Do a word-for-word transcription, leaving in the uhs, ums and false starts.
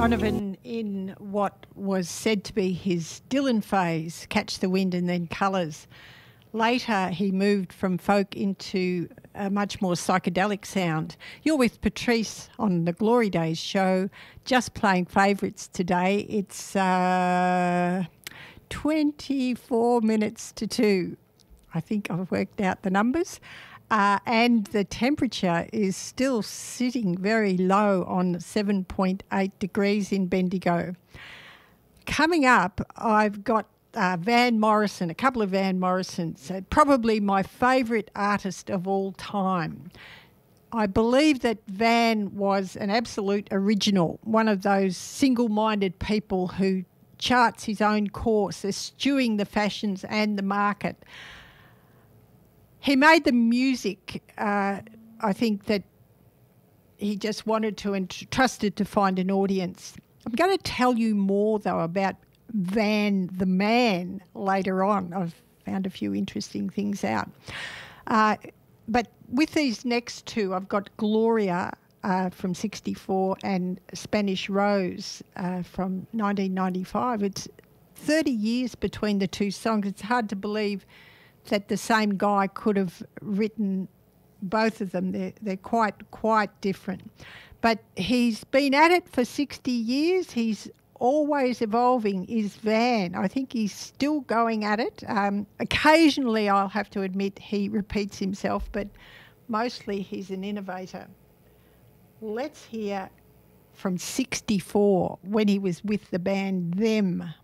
Donovan, in what was said to be his Dylan phase, Catch the Wind and then Colours. Later, he moved from folk into a much more psychedelic sound. You're with Patrice on the Glory Days show, just playing favourites today. It's uh, twenty-four minutes to two. I think I've worked out the numbers. Uh, and the temperature is still sitting very low on seven point eight degrees in Bendigo. Coming up, I've got uh, Van Morrison, a couple of Van Morrisons, uh, probably my favourite artist of all time. I believe that Van was an absolute original, one of those single-minded people who charts his own course, eschewing the fashions and the market. He made the music, uh, I think, that he just wanted to and trusted to find an audience. I'm going to tell you more, though, about Van the man later on. I've found a few interesting things out. Uh, but with these next two, I've got Gloria uh, from sixty-four and Spanish Rose uh, from nineteen ninety-five. It's thirty years between the two songs. It's hard to believe that the same guy could have written both of them. They're, they're quite, quite different. But he's been at it for sixty years. He's always evolving, is Van. I think he's still going at it. Um, occasionally, I'll have to admit, he repeats himself, but mostly he's an innovator. Let's hear from sixty-four, when he was with the band Them.